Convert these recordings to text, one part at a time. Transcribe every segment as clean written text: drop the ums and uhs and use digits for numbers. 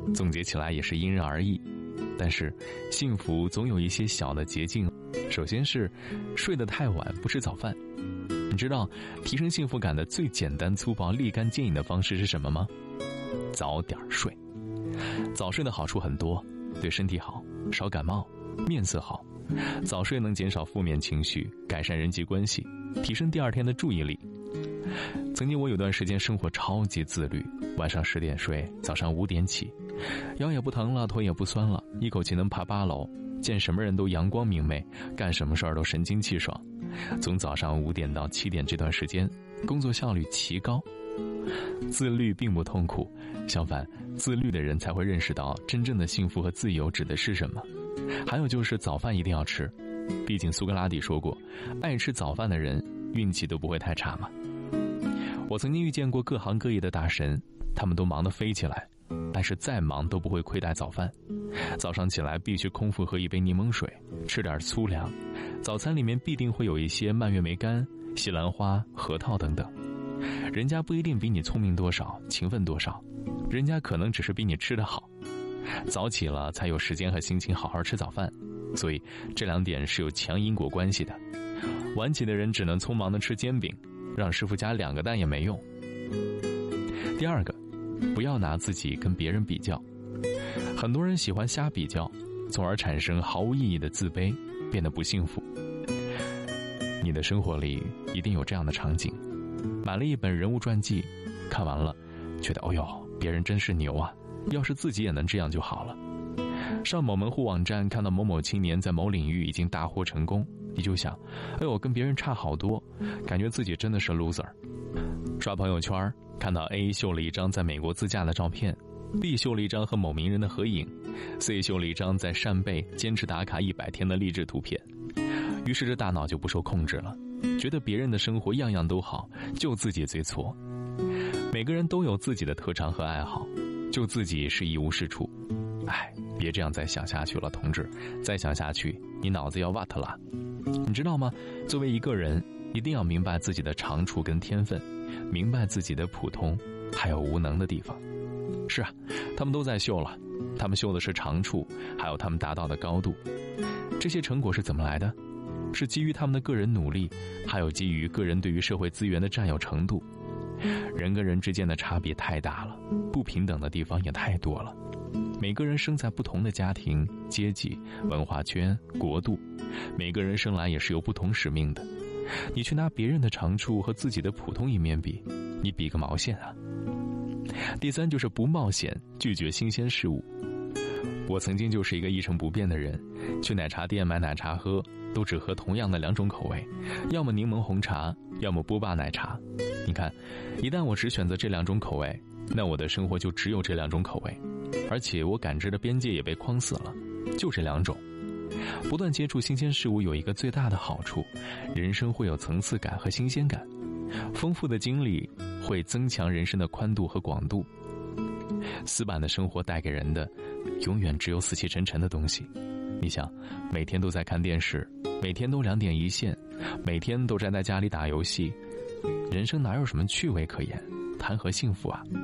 总结起来也是因人而异。但是幸福总有一些小的捷径。首先是睡得太晚，不吃早饭。你知道提升幸福感的最简单粗暴立竿见影的方式是什么吗？早点睡。早睡的好处很多，对身体好，少感冒，面色好。早睡能减少负面情绪，改善人际关系，提升第二天的注意力。曾经我有段时间生活超级自律，晚上10点睡，早上5点起，腰也不疼了，腿也不酸了，一口气能爬8楼，见什么人都阳光明媚，干什么事儿都神清气爽。从早上5点到7点这段时间，工作效率奇高。自律并不痛苦，相反，自律的人才会认识到真正的幸福和自由指的是什么。还有就是早饭一定要吃，毕竟苏格拉底说过，爱吃早饭的人运气都不会太差嘛。我曾经遇见过各行各业的大神，他们都忙得飞起来，但是再忙都不会亏待早饭。早上起来必须空腹喝一杯柠檬水，吃点粗粮，早餐里面必定会有一些蔓越莓干、西兰花、核桃等等。人家不一定比你聪明多少，勤奋多少，人家可能只是比你吃得好。早起了才有时间和心情好好吃早饭，所以这2点是有强因果关系的。晚起的人只能匆忙地吃煎饼，让师傅加2个蛋也没用。第二个，不要拿自己跟别人比较。很多人喜欢瞎比较，从而产生毫无意义的自卑，变得不幸福。你的生活里一定有这样的场景，买了一本人物传记，看完了觉得哦哟，别人真是牛啊，要是自己也能这样就好了。上某门户网站看到某某青年在某领域已经大获成功，你就想，哎呦，跟别人差好多，感觉自己真的是 loser。 刷朋友圈看到 A 秀了一张在美国自驾的照片， B 秀了一张和某名人的合影， C 秀了一张在扇贝坚持打卡100天的励志图片。于是这大脑就不受控制了，觉得别人的生活样样都好，就自己最挫。每个人都有自己的特长和爱好，就自己是一无是处。哎，别这样再想下去了，同志，再想下去你脑子要 what 了。你知道吗？作为一个人，一定要明白自己的长处跟天分，明白自己的普通还有无能的地方。是啊，他们都在秀了，他们秀的是长处，还有他们达到的高度。这些成果是怎么来的？是基于他们的个人努力，还有基于个人对于社会资源的占有程度。人跟人之间的差别太大了，不平等的地方也太多了。每个人生在不同的家庭、阶级、文化圈、国度，每个人生来也是有不同使命的。你去拿别人的长处和自己的普通一面比，你比个毛线啊！第三就是不冒险，拒绝新鲜事物。我曾经就是一个一成不变的人，去奶茶店买奶茶喝，都只喝同样的2种口味，要么柠檬红茶，要么波霸奶茶。你看，一旦我只选择这2种口味，那我的生活就只有这2种口味，而且我感知的边界也被框死了，就这2种。不断接触新鲜事物有一个最大的好处，人生会有层次感和新鲜感，丰富的经历会增强人生的宽度和广度。死板的生活带给人的永远只有死气沉沉的东西。你想，每天都在看电视，每天都2点一线，每天都站在家里打游戏，人生哪有什么趣味可言，谈何幸福啊？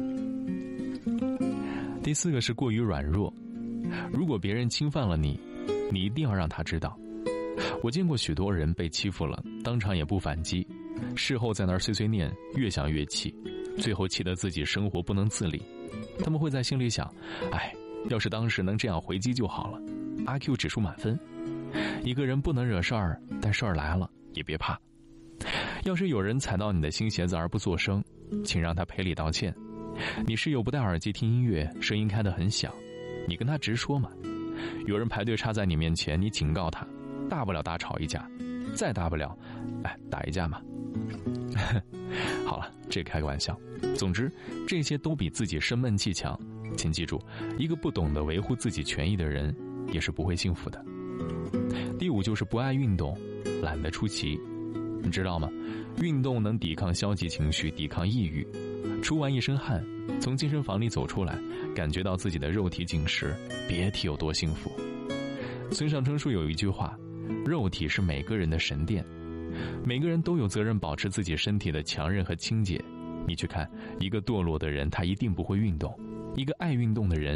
第4个是过于软弱。如果别人侵犯了你，你一定要让他知道。我见过许多人被欺负了，当场也不反击，事后在那儿碎碎念，越想越气，最后气得自己生活不能自理。他们会在心里想，哎，要是当时能这样回击就好了， IQ 指数满分。一个人不能惹事儿，但事儿来了也别怕。要是有人踩到你的新鞋子而不作声，请让他赔礼道歉。你室友不戴耳机听音乐，声音开得很响，你跟他直说嘛。有人排队插在你面前，你警告他，大不了大吵一架，再大不了打一架嘛。好了，这开个玩笑。总之，这些都比自己生闷气强。请记住，一个不懂得维护自己权益的人也是不会幸福的。第5就是不爱运动，懒得出奇。你知道吗？运动能抵抗消极情绪，抵抗抑郁。出完一身汗，从健身房里走出来，感觉到自己的肉体紧实，别提有多幸福。村上春树有一句话，肉体是每个人的神殿，每个人都有责任保持自己身体的强韧和清洁。你去看，一个堕落的人，他一定不会运动；一个爱运动的人，